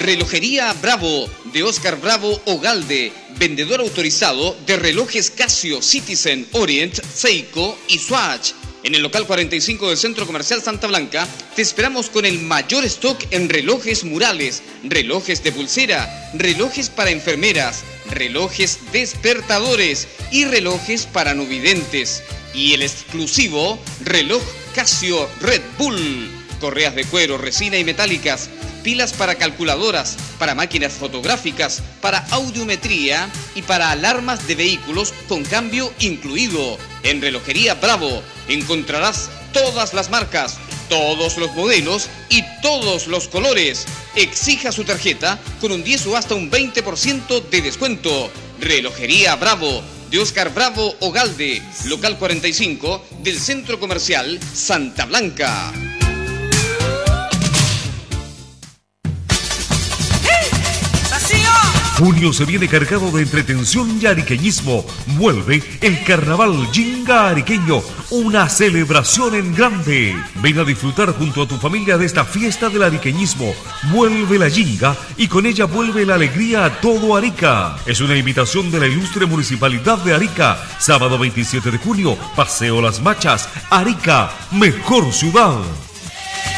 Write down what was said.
Relojería Bravo, de Oscar Bravo Ogalde, vendedor autorizado de relojes Casio, Citizen, Orient, Seiko y Swatch. En el local 45 del Centro Comercial Santa Blanca, te esperamos con el mayor stock en relojes murales, relojes de pulsera, relojes para enfermeras, relojes despertadores y relojes para no videntes. Y el exclusivo reloj Casio Red Bull. Correas de cuero, resina y metálicas, pilas para calculadoras, para máquinas fotográficas, para audiometría y para alarmas de vehículos con cambio incluido. En Relojería Bravo encontrarás todas las marcas, todos los modelos y todos los colores. Exija su tarjeta con un 10 o hasta un 20% de descuento. Relojería Bravo, de Oscar Bravo Ogalde, local 45 del Centro Comercial Santa Blanca. Junio se viene cargado de entretención y ariqueñismo. Vuelve el Carnaval Yinga Ariqueño, una celebración en grande. Ven a disfrutar junto a tu familia de esta fiesta del ariqueñismo. Vuelve la Yinga y con ella vuelve la alegría a todo Arica. Es una invitación de la ilustre Municipalidad de Arica. Sábado 27 de junio, Paseo Las Machas, Arica, mejor ciudad.